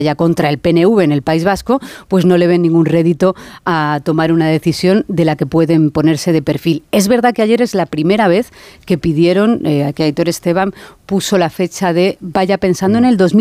ya contra el PNV en el País Vasco, pues no le ven ningún rédito a tomar una decisión de la que pueden ponerse de perfil. Es verdad que ayer es la primera vez que pidieron, que Aitor Esteban puso la fecha de vaya pensando en el 2020.